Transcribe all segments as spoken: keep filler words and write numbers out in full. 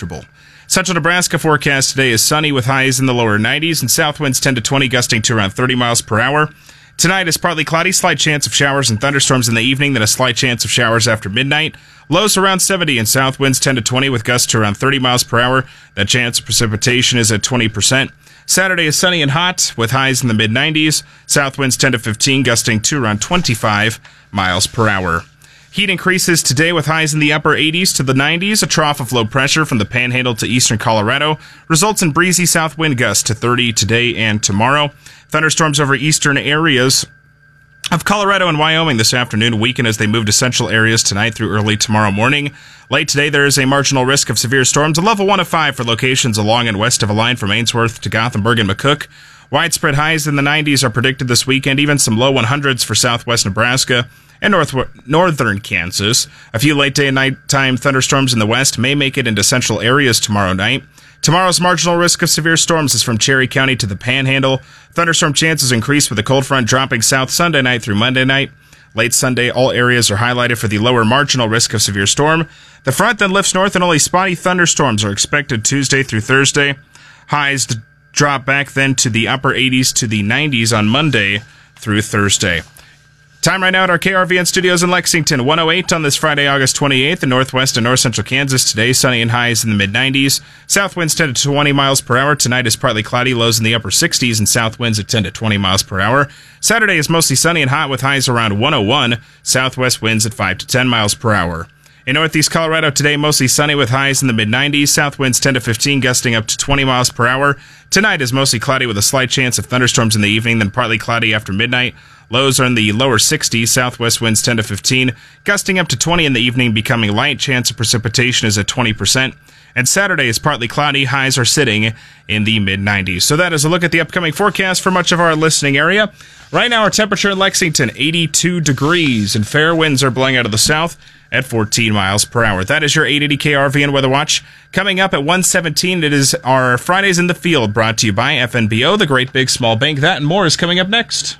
comfortable. Central Nebraska forecast today is sunny with highs in the lower nineties and south winds ten to twenty, gusting to around thirty miles per hour. Tonight is partly cloudy, slight chance of showers and thunderstorms in the evening, then a slight chance of showers after midnight. Lows around seventy and south winds ten to twenty with gusts to around thirty miles per hour. That chance of precipitation is at twenty percent. Saturday is sunny and hot with highs in the mid nineties. South winds ten to fifteen, gusting to around twenty-five miles per hour. Heat increases today with highs in the upper eighties to the nineties. A trough of low pressure from the Panhandle to eastern Colorado results in breezy south wind gusts to thirty today and tomorrow. Thunderstorms over eastern areas of Colorado and Wyoming this afternoon weaken as they move to central areas tonight through early tomorrow morning. Late today, there is a marginal risk of severe storms, a level one of five for locations along and west of a line from Ainsworth to Gothenburg and McCook. Widespread highs in the nineties are predicted this weekend, even some low hundreds for southwest Nebraska and north, northern Kansas. A few late day and nighttime thunderstorms in the west may make it into central areas tomorrow night. Tomorrow's marginal risk of severe storms is from Cherry County to the Panhandle. Thunderstorm chances increase with a cold front dropping south Sunday night through Monday night. Late Sunday, all areas are highlighted for the lower marginal risk of severe storm. The front then lifts north and only spotty thunderstorms are expected Tuesday through Thursday. Highs drop back then to the upper eighties to the nineties on Monday through Thursday. Time right now at our K R V N studios in Lexington, one oh eight on this Friday, August twenty-eighth, in northwest and north central Kansas. Today, sunny and highs in the mid nineties. South winds ten to twenty miles per hour. Tonight is partly cloudy, lows in the upper sixties, and south winds at ten to twenty miles per hour. Saturday is mostly sunny and hot with highs around one oh one. Southwest winds at five to ten miles per hour. In northeast Colorado today, mostly sunny with highs in the mid nineties. South winds ten to fifteen, gusting up to twenty miles per hour. Tonight is mostly cloudy with a slight chance of thunderstorms in the evening, then partly cloudy after midnight. Lows are in the lower sixties. Southwest winds ten to fifteen, gusting up to twenty in the evening, becoming light. Chance of precipitation is at twenty percent. And Saturday is partly cloudy. Highs are sitting in the mid nineties. So that is a look at the upcoming forecast for much of our listening area. Right now, our temperature in Lexington, eighty-two degrees, and fair winds are blowing out of the south at fourteen miles per hour. That is your eight eighty K R V N Weather Watch. Coming up at one seventeen, it is our Fridays in the Field, brought to you by F N B O, the Great Big Small Bank. That and more is coming up next.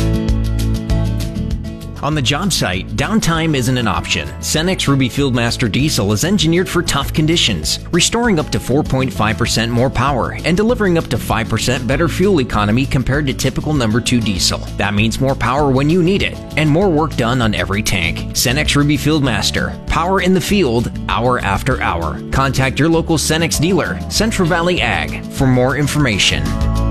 On the job site, downtime isn't an option. Cenex Ruby Fieldmaster Diesel is engineered for tough conditions, restoring up to four point five percent more power and delivering up to five percent better fuel economy compared to typical number two diesel. That means more power when you need it, and more work done on every tank. Cenex Ruby Fieldmaster, power in the field, hour after hour. Contact your local Cenex dealer, Central Valley Ag, for more information.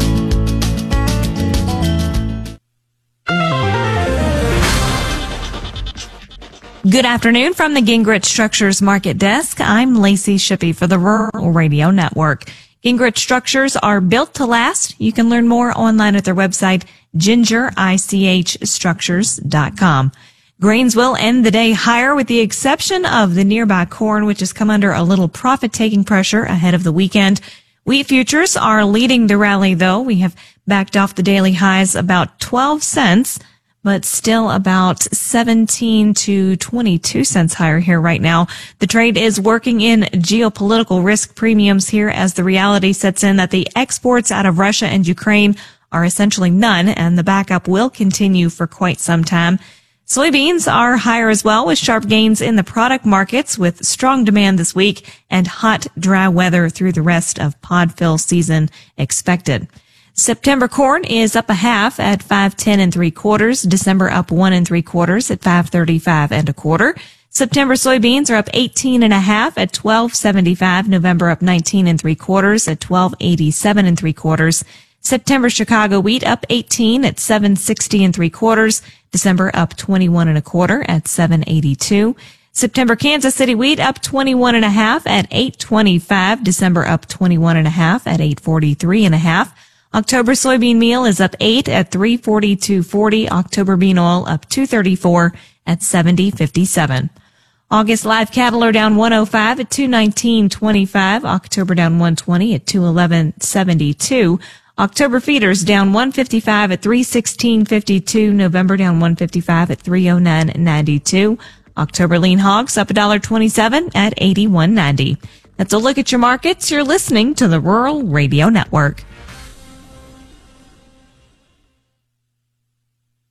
Good afternoon from the Gingrich Structures Market Desk. I'm Lacey Shippey for the Rural Radio Network. Gingrich Structures are built to last. You can learn more online at their website, ginger ich structures dot com. Grains will end the day higher with the exception of the nearby corn, which has come under a little profit-taking pressure ahead of the weekend. Wheat futures are leading the rally, though. We have backed off the daily highs about twelve cents. But still about seventeen to twenty-two cents higher here right now. The trade is working in geopolitical risk premiums here as the reality sets in that the exports out of Russia and Ukraine are essentially none, and the backup will continue for quite some time. Soybeans are higher as well, with sharp gains in the product markets with strong demand this week and hot, dry weather through the rest of pod fill season expected. September corn is up a half at five ten and three quarters. December up one and three quarters at five thirty-five and a quarter. September soybeans are up eighteen and a half at twelve seventy-five. November up nineteen and three quarters at twelve eighty-seven and three quarters. September Chicago wheat up eighteen at seven sixty and three quarters. December up twenty-one and a quarter at seven eighty-two. September Kansas City wheat up twenty-one and a half at eight twenty-five. December up twenty-one and a half at eight forty-three and a half. October soybean meal is up eight at three forty-two forty. October bean oil up two thirty-four at seventy fifty-seven. August live cattle are down one oh five at two nineteen twenty-five. October down one twenty at two eleven seventy-two. October feeders down one fifty-five at three sixteen fifty-two. November down one fifty-five at three oh nine ninety-two. October lean hogs up one twenty-seven at eighty-one ninety. That's a look at your markets. You're listening to the Rural Radio Network.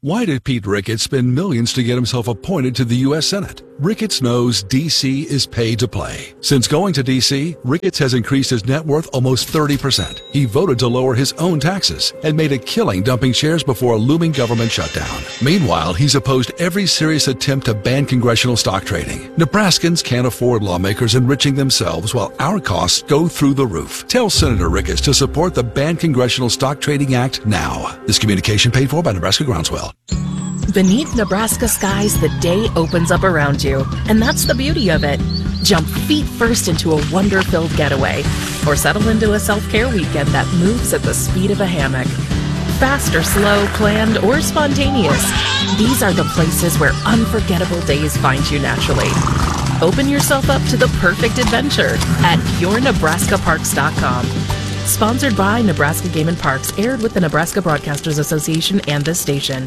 Why did Pete Ricketts spend millions to get himself appointed to the U S Senate? Ricketts knows D C is paid to play. Since going to D C, Ricketts has increased his net worth almost thirty percent. He voted to lower his own taxes and made a killing dumping shares before a looming government shutdown. Meanwhile, he's opposed every serious attempt to ban congressional stock trading. Nebraskans can't afford lawmakers enriching themselves while our costs go through the roof. Tell Senator Ricketts to support the Ban Congressional Stock Trading Act now. This communication paid for by Nebraska Groundswell. Beneath Nebraska skies, the day opens up around you, and that's the beauty of it. Jump feet first into a wonder-filled getaway, or settle into a self-care weekend that moves at the speed of a hammock. Fast or slow, planned or spontaneous, these are the places where unforgettable days find you naturally. Open yourself up to the perfect adventure at your nebraska parks dot com. Sponsored by Nebraska Game and Parks, aired with the Nebraska Broadcasters Association and this station.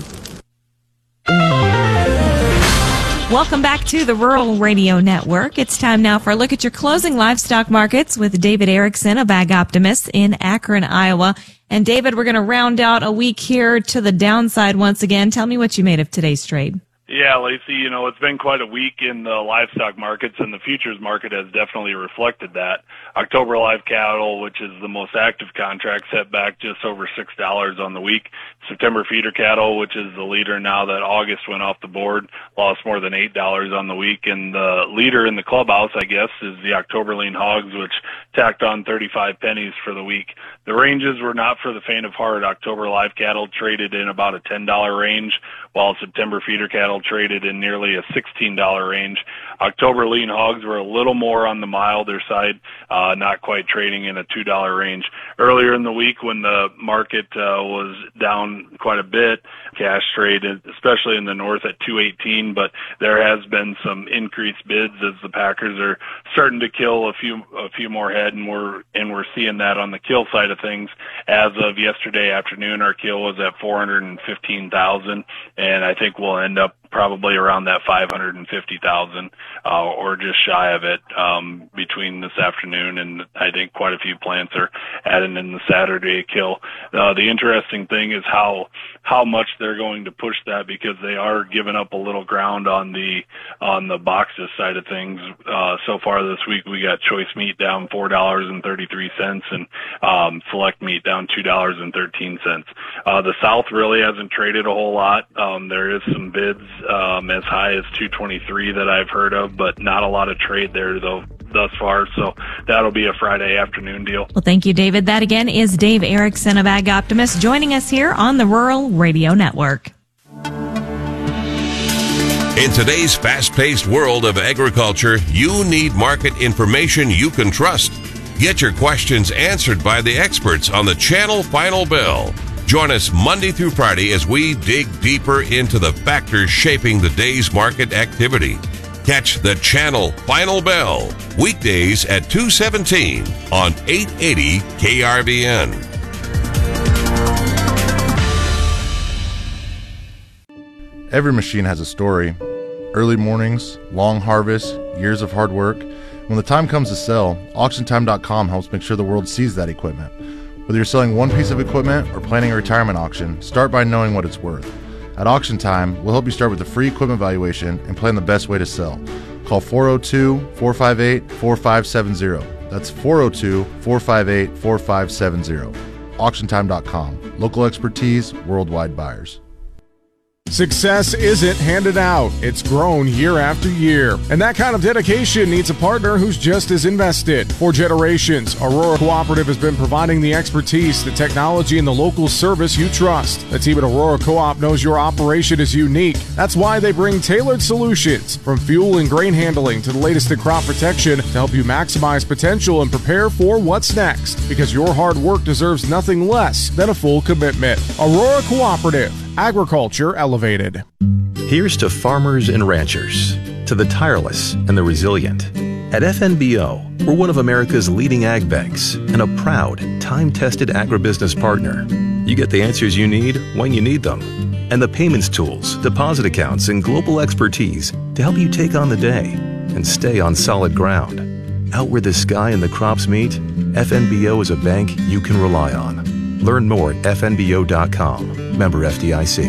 Welcome back to the Rural Radio Network. It's time now for a look at your closing livestock markets with David Erickson of Ag Optimist in Akron, Iowa. And David, we're going to round out a week here to the downside once again. Tell me what you made of today's trade. Yeah, Lacey, you know, it's been quite a week in the livestock markets, and the futures market has definitely reflected that. October live cattle, which is the most active contract, set back just over six dollars on the week. September feeder cattle, which is the leader now that August went off the board, lost more than eight dollars on the week. And the leader in the clubhouse, I guess, is the October lean hogs, which tacked on thirty-five pennies for the week. The ranges were not for the faint of heart. October live cattle traded in about a ten dollar range, while September feeder cattle traded in nearly a sixteen dollar range. October lean hogs were a little more on the milder side, uh, not quite trading in a two dollar range. Earlier in the week, when the market uh, was down quite a bit, cash traded, especially in the north, at two eighteen, but there has been some increased bids as the Packers are starting to kill a few a few more head, and we're and we're seeing that on the kill side of things. As of yesterday afternoon, our kill was at four hundred fifteen thousand, and I think we'll end up probably around that five hundred fifty thousand, uh, or just shy of it, um, between this afternoon, and I think quite a few plants are adding in the Saturday kill. Uh, the interesting thing is how how much they're going to push that, because they are giving up a little ground on the on the boxes side of things. Uh, so far this week, we got choice meat down four dollars and thirty-three cents, and um, select meat down two dollars and thirteen cents. Uh, the South really hasn't traded a whole lot. Um, there is some bids um, as high as two twenty-three that I've heard of, but not a lot of trade there though thus far. So that'll be a Friday afternoon deal. Well, thank you, David. That again is Dave Erickson of Ag Optimist joining us here on the Rural Radio Network. In today's fast-paced world of agriculture, you need market information you can trust. Get your questions answered by the experts on the Channel Final Bell. Join us Monday through Friday as we dig deeper into the factors shaping the day's market activity. Catch the Channel Final Bell weekdays at two seventeen on eight eighty K R V N. Every machine has a story. Early mornings, long harvests, years of hard work. When the time comes to sell, auction time dot com helps make sure the world sees that equipment. Whether you're selling one piece of equipment or planning a retirement auction, start by knowing what it's worth. At Auction Time, we'll help you start with a free equipment valuation and plan the best way to sell. Call four oh two, four five eight, four five seven zero. That's four oh two, four five eight, four five seven zero. auction time dot com. Local expertise, worldwide buyers. Success isn't handed out. It's grown year after year. And that kind of dedication needs a partner who's just as invested. For generations, Aurora Cooperative has been providing the expertise, the technology, and the local service you trust. The team at Aurora Co-op knows your operation is unique. That's why they bring tailored solutions, from fuel and grain handling to the latest in crop protection, to help you maximize potential and prepare for what's next. Because your hard work deserves nothing less than a full commitment. Aurora Cooperative. Agriculture elevated. Here's to farmers and ranchers, to the tireless and the resilient. At F N B O, we're one of America's leading ag banks and a proud, time-tested agribusiness partner. You get the answers you need when you need them, and the payments tools, deposit accounts, and global expertise to help you take on the day and stay on solid ground. Out where the sky and the crops meet, F N B O is a bank you can rely on. Learn more at F N B O dot com. Member F D I C.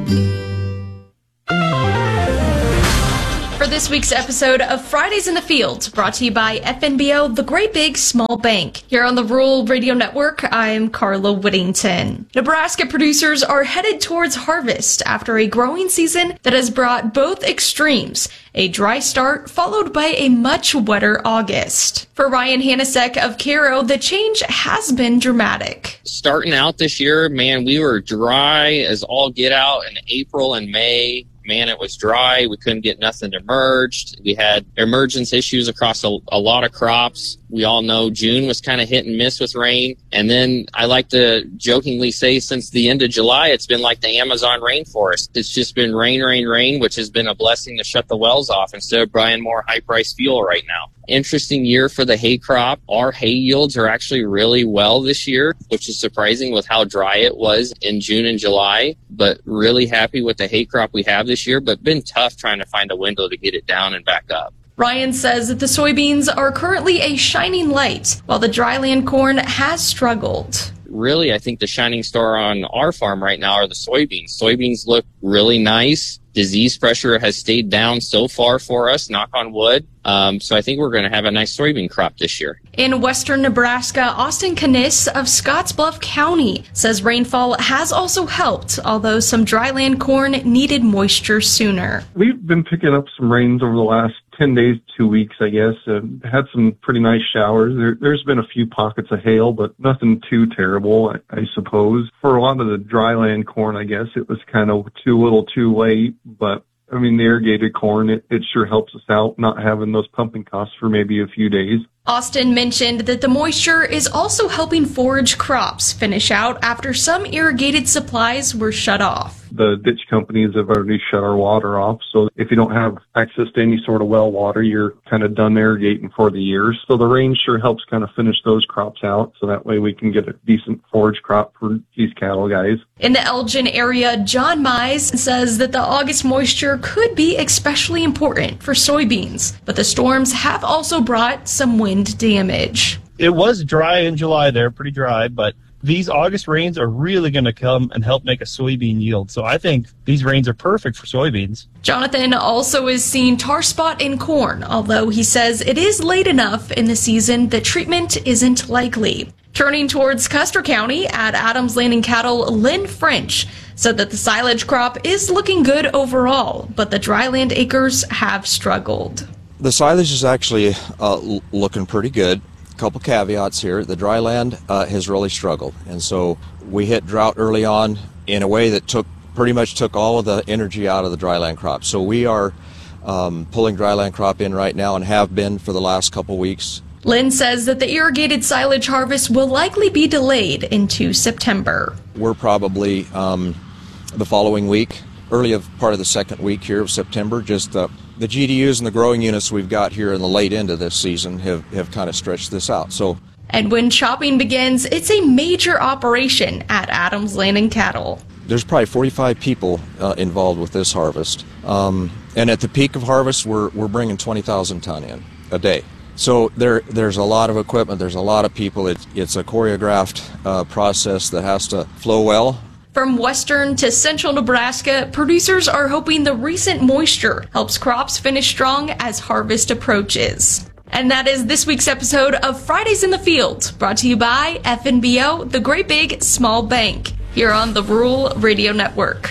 For this week's episode of Fridays in the Field, brought to you by F N B O, the Great Big Small Bank. Here on the Rural Radio Network, I'm Carla Whittington. Nebraska producers are headed towards harvest after a growing season that has brought both extremes, a dry start followed by a much wetter August. For Ryan Hanasek of Caro, the change has been dramatic. Starting out this year, man, we were dry as all get out in April and May. Man, it was dry. We couldn't get nothing emerged. We had emergence issues across a, a lot of crops. We all know June was kind of hit and miss with rain. And then I like to jokingly say since the end of July, it's been like the Amazon rainforest. It's just been rain, rain, rain, which has been a blessing to shut the wells off instead of buying more high-priced fuel right now. Interesting year for the hay crop. Our hay yields are actually really well this year, which is surprising with how dry it was in June and July, but really happy with the hay crop we have this year, but been tough trying to find a window to get it down and back up. Ryan says that the soybeans are currently a shining light, while the dryland corn has struggled. Really, I think the shining star on our farm right now are the soybeans. Soybeans look really nice. Disease pressure has stayed down so far for us, knock on wood. Um, so I think we're going to have a nice soybean crop this year. In western Nebraska, Austin Kniss of Scottsbluff County says rainfall has also helped, although some dryland corn needed moisture sooner. We've been picking up some rains over the last ten days, two weeks, I guess. Uh, had some pretty nice showers. There, there's been a few pockets of hail, but nothing too terrible, I, I suppose. For a lot of the dryland corn, I guess it was kind of too little too late, but I mean, the irrigated corn, it, it sure helps us out not having those pumping costs for maybe a few days. Austin mentioned that the moisture is also helping forage crops finish out after some irrigated supplies were shut off. The ditch companies have already shut our water off, so if you don't have access to any sort of well water, you're kind of done irrigating for the year. So the rain sure helps kind of finish those crops out, so that way we can get a decent forage crop for these cattle guys. In the Elgin area, John Mize says that the August moisture could be especially important for soybeans, but the storms have also brought some wind damage. It was dry in July there, pretty dry, but these August rains are really going to come and help make a soybean yield. So I think these rains are perfect for soybeans. Jonathan also is seeing tar spot in corn, although he says it is late enough in the season that treatment isn't likely. Turning towards Custer County at Adams Land and Cattle, Lynn French said that the silage crop is looking good overall, but the dryland acres have struggled. The silage is actually uh, l- looking pretty good. Couple caveats here. The dry land uh, has really struggled, and so we hit drought early on in a way that took pretty much took all of the energy out of the dryland crop. So we are um, pulling dryland crop in right now and have been for the last couple weeks. Lynn says that the irrigated silage harvest will likely be delayed into September. We're probably um, the following week, early part of the second week here of September, just uh, the G D Us and the growing units we've got here in the late end of this season have, have kind of stretched this out. So, and when chopping begins, it's a major operation at Adams Land and Cattle. There's probably forty-five people uh, involved with this harvest. Um, and at the peak of harvest, we're, we're bringing twenty thousand ton in a day. So there, there's a lot of equipment, there's a lot of people. It's, it's a choreographed uh, process that has to flow well. From western to central Nebraska, producers are hoping the recent moisture helps crops finish strong as harvest approaches. And that is this week's episode of Fridays in the Field, brought to you by F N B O, the Great Big Small Bank, here on the Rural Radio Network.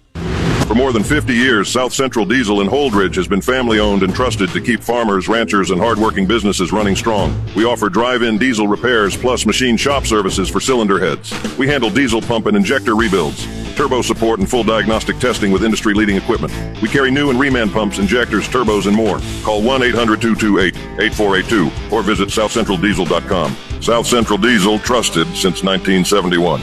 For more than fifty years, South Central Diesel in Holdridge has been family-owned and trusted to keep farmers, ranchers, and hardworking businesses running strong. We offer drive-in diesel repairs plus machine shop services for cylinder heads. We handle diesel pump and injector rebuilds, turbo support, and full diagnostic testing with industry-leading equipment. We carry new and reman pumps, injectors, turbos, and more. Call one eight hundred two two eight eight four eight two or visit south central diesel dot com. South Central Diesel, trusted since nineteen seventy-one.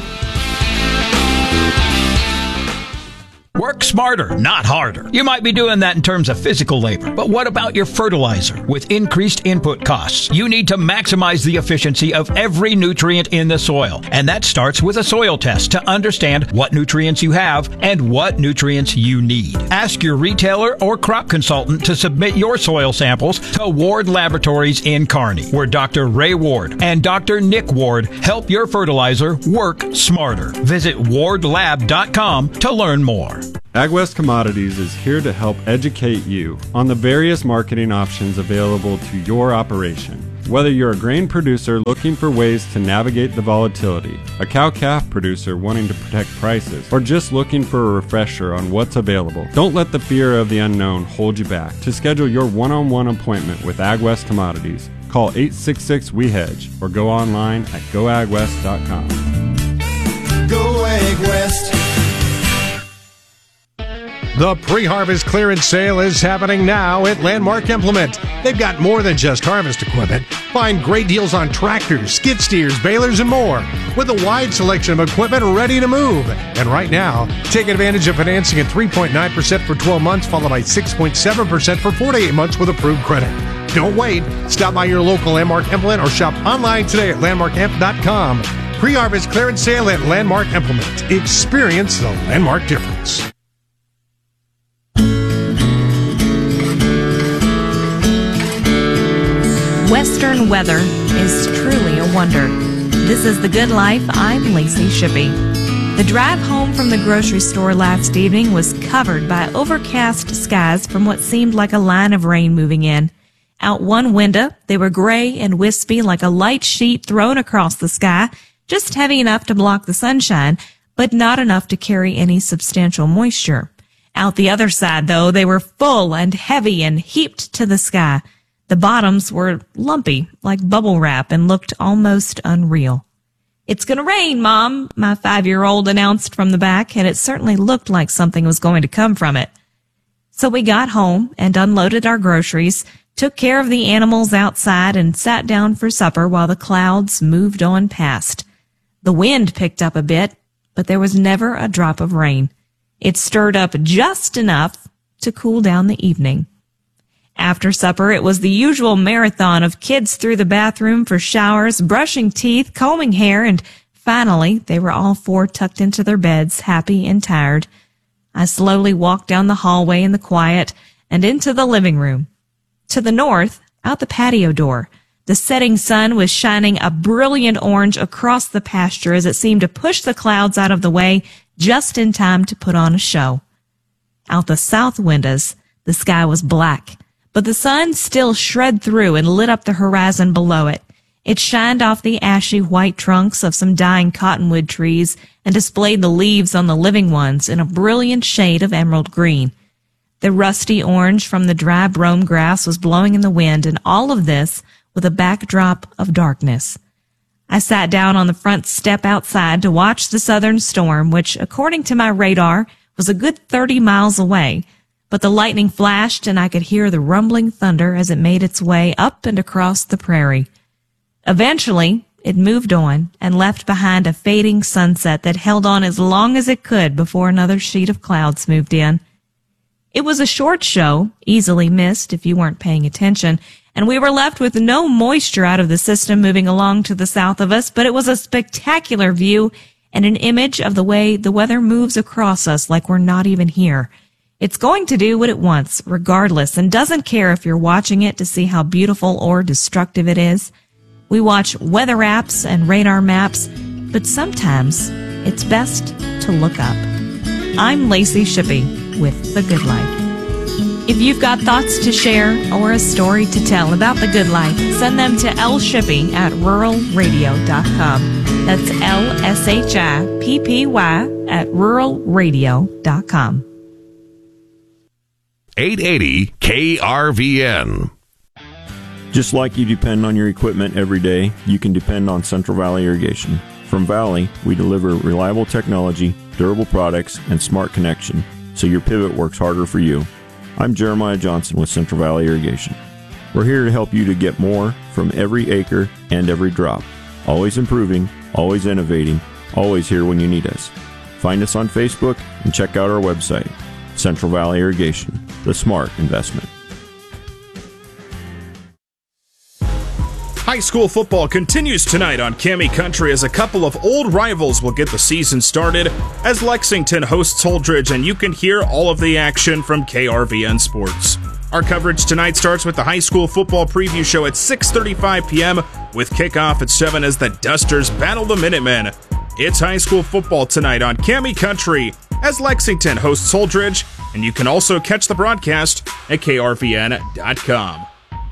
Work smarter, not harder. You might be doing that in terms of physical labor, but what about your fertilizer? With increased input costs, you need to maximize the efficiency of every nutrient in the soil. And that starts with a soil test to understand what nutrients you have and what nutrients you need. Ask your retailer or crop consultant to submit your soil samples to Ward Laboratories in Kearney, where Doctor Ray Ward and Doctor Nick Ward help your fertilizer work smarter. Visit ward lab dot com to learn more. AgWest Commodities is here to help educate you on the various marketing options available to your operation. Whether you're a grain producer looking for ways to navigate the volatility, a cow-calf producer wanting to protect prices, or just looking for a refresher on what's available, don't let the fear of the unknown hold you back. To schedule your one-on-one appointment with AgWest Commodities, call eight six six, W E hedge or go online at go ag west dot com. Go AgWest. The pre-harvest clearance sale is happening now at Landmark Implement. They've got more than just harvest equipment. Find great deals on tractors, skid steers, balers, and more, with a wide selection of equipment ready to move. And right now, take advantage of financing at three point nine percent for twelve months, followed by six point seven percent for forty-eight months with approved credit. Don't wait. Stop by your local Landmark Implement or shop online today at landmark imp dot com. Pre-harvest clearance sale at Landmark Implement. Experience the Landmark difference. Western weather is truly a wonder. This is The Good Life. I'm Lacey Shippey. The drive home from the grocery store last evening was covered by overcast skies from what seemed like a line of rain moving in. Out one window, they were gray and wispy like a light sheet thrown across the sky, just heavy enough to block the sunshine, but not enough to carry any substantial moisture. Out the other side, though, they were full and heavy and heaped to the sky. The bottoms were lumpy, like bubble wrap, and looked almost unreal. "It's gonna rain, Mom," my five-year-old announced from the back, and it certainly looked like something was going to come from it. So we got home and unloaded our groceries, took care of the animals outside, and sat down for supper while the clouds moved on past. The wind picked up a bit, but there was never a drop of rain. It stirred up just enough to cool down the evening. After supper, it was the usual marathon of kids through the bathroom for showers, brushing teeth, combing hair, and finally, they were all four tucked into their beds, happy and tired. I slowly walked down the hallway in the quiet and into the living room. To the north, out the patio door, the setting sun was shining a brilliant orange across the pasture as it seemed to push the clouds out of the way just in time to put on a show. Out the south windows, the sky was black, but the sun still shred through and lit up the horizon below it. It shined off the ashy white trunks of some dying cottonwood trees and displayed the leaves on the living ones in a brilliant shade of emerald green. The rusty orange from the dry brome grass was blowing in the wind, and all of this with a backdrop of darkness. I sat down on the front step outside to watch the southern storm, which, according to my radar, was a good thirty miles away. But the lightning flashed, and I could hear the rumbling thunder as it made its way up and across the prairie. Eventually, it moved on and left behind a fading sunset that held on as long as it could before another sheet of clouds moved in. It was a short show, easily missed if you weren't paying attention, and we were left with no moisture out of the system moving along to the south of us, but it was a spectacular view and an image of the way the weather moves across us like we're not even here. It's going to do what it wants, regardless, and doesn't care if you're watching it to see how beautiful or destructive it is. We watch weather apps and radar maps, but sometimes it's best to look up. I'm Lacey Shippey with The Good Life. If you've got thoughts to share or a story to tell about The Good Life, send them to lshippey at rural radio dot com. That's L S H I P P Y at rural radio dot com. eight eighty K R V N. Just like you depend on your equipment every day, you can depend on Central Valley Irrigation. From Valley, we deliver reliable technology, durable products, and smart connection, so your pivot works harder for you. I'm Jeremiah Johnson with Central Valley Irrigation. We're here to help you to get more from every acre and every drop. Always improving, always innovating, always here when you need us. Find us on Facebook and check out our website. Central Valley Irrigation, the smart investment. High school football continues tonight on Cami Country as a couple of old rivals will get the season started as Lexington hosts Holdridge, and you can hear all of the action from K R V N Sports. Our coverage tonight starts with the high school football preview show at six thirty-five p.m. with kickoff at seven as the Dusters battle the Minutemen. It's high school football tonight on Cami Country as Lexington hosts Holdridge, and you can also catch the broadcast at K R V N dot com.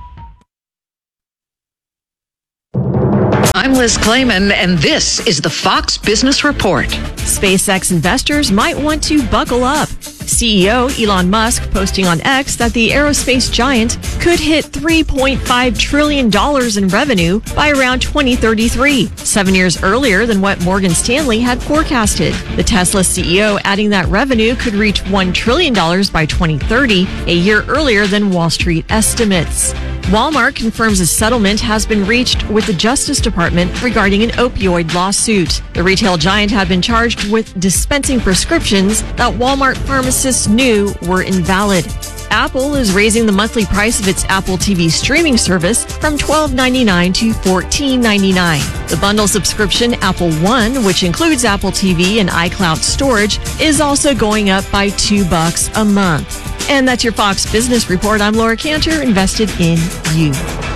I'm Liz Clayman, and this is the Fox Business Report. SpaceX investors might want to buckle up. C E O Elon Musk posting on X that the aerospace giant could hit three point five trillion dollars in revenue by around twenty thirty-three, seven years earlier than what Morgan Stanley had forecasted. The Tesla C E O adding that revenue could reach one trillion dollars by twenty thirty, a year earlier than Wall Street estimates. Walmart confirms a settlement has been reached with the Justice Department regarding an opioid lawsuit. The retail giant had been charged with dispensing prescriptions that Walmart pharmacists knew were invalid. Apple is raising the monthly price of its Apple T V streaming service from twelve ninety-nine to fourteen ninety-nine. The bundle subscription Apple One, which includes Apple T V and iCloud storage, is also going up by two bucks a month. And that's your Fox Business Report. I'm Laura Cantor, invested in you.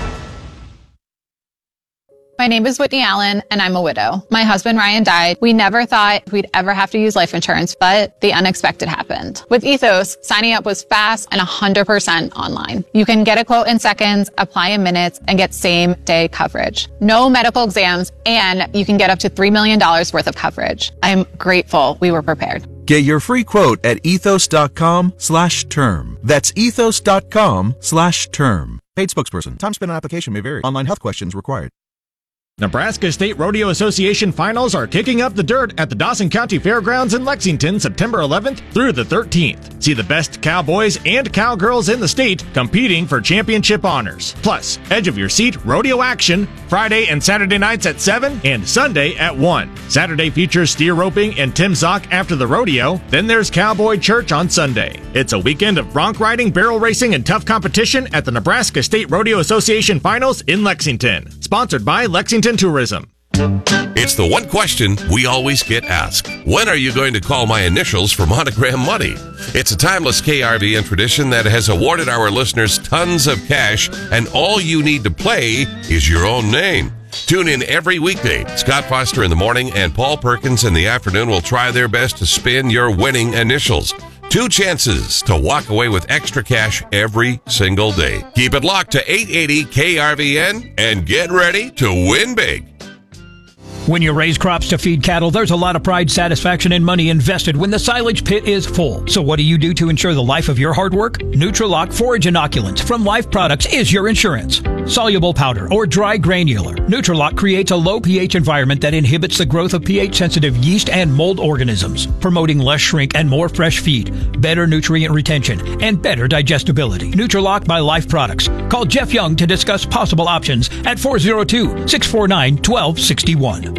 My name is Whitney Allen, and I'm a widow. My husband, Ryan, died. We never thought we'd ever have to use life insurance, but the unexpected happened. With Ethos, signing up was fast and one hundred percent online. You can get a quote in seconds, apply in minutes, and get same-day coverage. No medical exams, and you can get up to three million dollars worth of coverage. I'm grateful we were prepared. Get your free quote at ethos.com slash term. That's ethos.com slash term. Paid spokesperson. Time spent on application may vary. Online health questions required. Nebraska State Rodeo Association finals are kicking up the dirt at the Dawson County Fairgrounds in Lexington September eleventh through the thirteenth. See the best cowboys and cowgirls in the state competing for championship honors. Plus, edge of your seat rodeo action Friday and Saturday nights at seven and Sunday at one. Saturday features steer roping and Tim Zock after the rodeo. Then there's Cowboy Church on Sunday. It's a weekend of bronc riding, barrel racing, and tough competition at the Nebraska State Rodeo Association finals in Lexington. Sponsored by Lexington Tourism. It's the one question we always get asked. When are you going to call my initials for Monogram Money? It's a timeless K R V N tradition that has awarded our listeners tons of cash, and all you need to play is your own name. Tune in every weekday. Scott Foster in the morning and Paul Perkins in the afternoon will try their best to spin your winning initials. Two chances to walk away with extra cash every single day. Keep it locked to eight eighty K R V N and get ready to win big. When you raise crops to feed cattle, there's a lot of pride, satisfaction, and money invested when the silage pit is full. So what do you do to ensure the life of your hard work? Nutrilock Forage Inoculants from Life Products is your insurance. Soluble powder or dry granular, Nutrilock creates a low pH environment that inhibits the growth of pH-sensitive yeast and mold organisms, promoting less shrink and more fresh feed, better nutrient retention, and better digestibility. Nutrilock by Life Products. Call Jeff Young to discuss possible options at four oh two, six four nine, one two six one.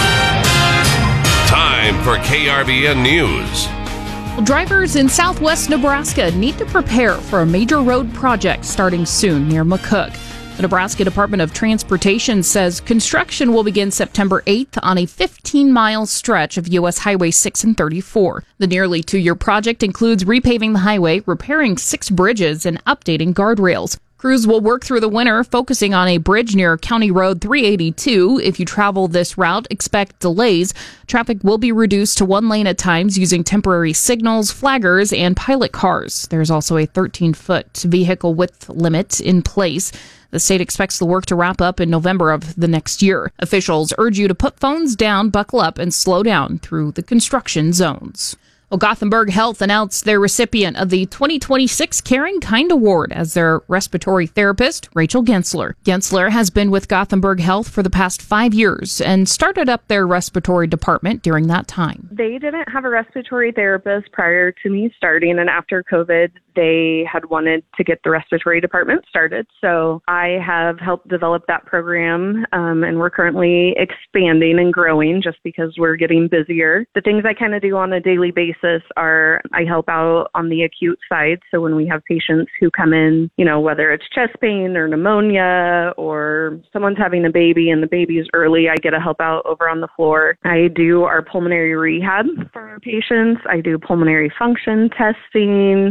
Time for K R V N News. Drivers in southwest Nebraska need to prepare for a major road project starting soon near McCook. The Nebraska Department of Transportation says construction will begin September eighth on a fifteen-mile stretch of U S Highway six and thirty-four. The nearly two-year project includes repaving the highway, repairing six bridges, and updating guardrails. Crews will work through the winter, focusing on a bridge near County Road three eighty-two. If you travel this route, expect delays. Traffic will be reduced to one lane at times using temporary signals, flaggers, and pilot cars. There's also a thirteen-foot vehicle width limit in place. The state expects the work to wrap up in November of the next year. Officials urge you to put phones down, buckle up, and slow down through the construction zones. Well, Gothenburg Health announced their recipient of the twenty twenty-six Caring Kind Award as their respiratory therapist, Rachel Gensler. Gensler has been with Gothenburg Health for the past five years and started up their respiratory department during that time. They didn't have a respiratory therapist prior to me starting, and after COVID, they had wanted to get the respiratory department started. So I have helped develop that program, um, and we're currently expanding and growing just because we're getting busier. The things I kind of do on a daily basis are I help out on the acute side. So when we have patients who come in, you know, whether it's chest pain or pneumonia or someone's having a baby and the baby's early, I get to help out over on the floor. I do our pulmonary rehab for our patients. I do pulmonary function testing. That's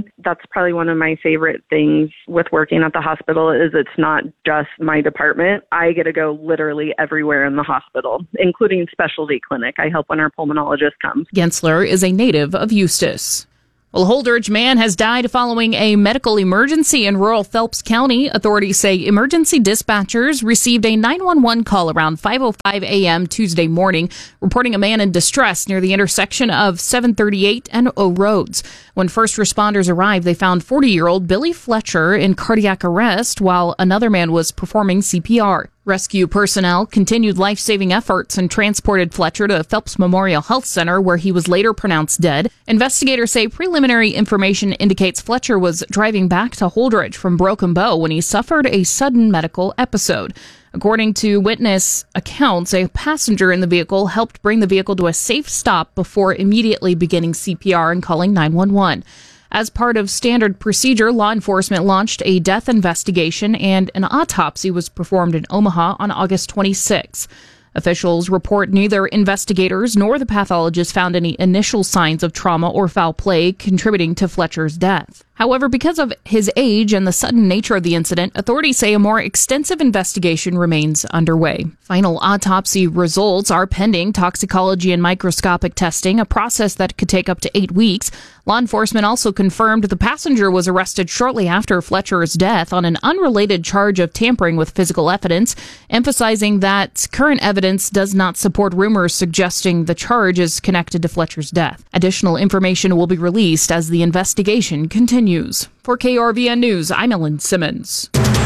probably one of my favorite things with working at the hospital is it's not just my department. I get to go literally everywhere in the hospital, including specialty clinic. I help when our pulmonologist comes. Gensler is a native of Eustis. Well, a Holdridge man has died following a medical emergency in rural Phelps County. Authorities say emergency dispatchers received a nine one one call around five oh five a.m. Tuesday morning, reporting a man in distress near the intersection of seven thirty-eight and O Roads. When first responders arrived, they found forty-year-old Billy Fletcher in cardiac arrest while another man was performing C P R. Rescue personnel continued life-saving efforts and transported Fletcher to Phelps Memorial Health Center, where he was later pronounced dead. Investigators say preliminary information indicates Fletcher was driving back to Holdridge from Broken Bow when he suffered a sudden medical episode. According to witness accounts, a passenger in the vehicle helped bring the vehicle to a safe stop before immediately beginning C P R and calling nine one one. As part of standard procedure, law enforcement launched a death investigation and an autopsy was performed in Omaha on August twenty-sixth. Officials report neither investigators nor the pathologist found any initial signs of trauma or foul play contributing to Fletcher's death. However, because of his age and the sudden nature of the incident, authorities say a more extensive investigation remains underway. Final autopsy results are pending toxicology and microscopic testing, a process that could take up to eight weeks. Law enforcement also confirmed the passenger was arrested shortly after Fletcher's death on an unrelated charge of tampering with physical evidence, emphasizing that current evidence does not support rumors suggesting the charge is connected to Fletcher's death. Additional information will be released as the investigation continues. For K R V N News, I'm Ellen Simmons.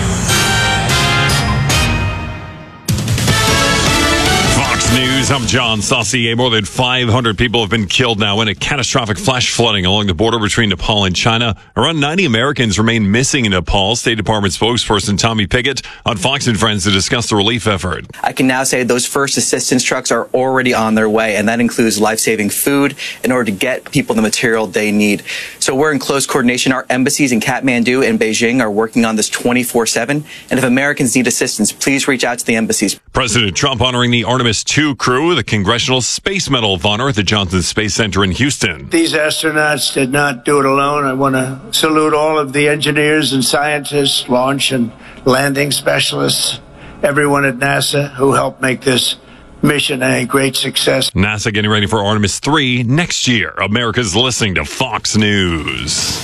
Fox News, I'm John Saucier. More than five hundred people have been killed now in a catastrophic flash flooding along the border between Nepal and China. Around ninety Americans remain missing in Nepal. State Department spokesperson Tommy Pickett on Fox and Friends to discuss the relief effort. I can now say those first assistance trucks are already on their way, and that includes life-saving food in order to get people the material they need. So we're in close coordination. Our embassies in Kathmandu and Beijing are working on this twenty-four seven, and if Americans need assistance, please reach out to the embassies. President Trump honoring the Artemis two crew with a Congressional Space Medal of Honor at the Johnson Space Center in Houston. These astronauts did not do it alone. I want to salute all of the engineers and scientists, launch and landing specialists, everyone at NASA who helped make this mission a great success. NASA getting ready for Artemis three next year. America's listening to Fox News.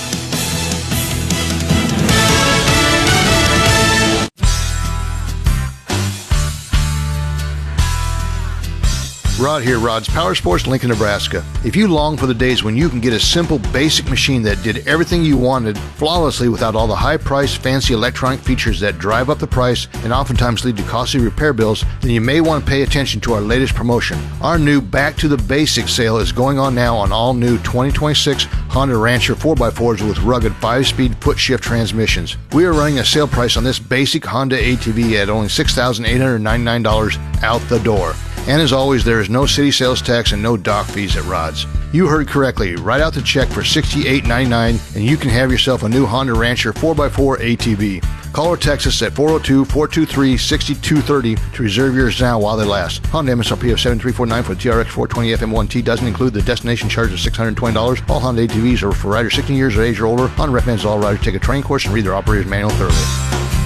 Rod here, Rod's Power Sports, Lincoln, Nebraska. If you long for the days when you can get a simple, basic machine that did everything you wanted flawlessly without all the high-priced, fancy electronic features that drive up the price and oftentimes lead to costly repair bills, then you may want to pay attention to our latest promotion. Our new Back to the Basics sale is going on now on all new twenty twenty-six Honda Rancher four by fours with rugged five-speed foot-shift transmissions. We are running a sale price on this basic Honda A T V at only six thousand eight hundred ninety-nine dollars out the door. And as always, there is no city sales tax and no dock fees at Rod's. You heard correctly. Write out the check for sixty-eight ninety-nine and you can have yourself a new Honda Rancher four by four A T V. Call or text us at four oh two, four two three, six two three oh to reserve yours now while they last. Honda M S R P of seven three four nine for the T R X four twenty F M one T doesn't include the destination charge of six hundred twenty dollars. All Honda A T Vs are for riders sixteen years of age or older. Honda recommends all riders take a training course and read their operator's manual thoroughly.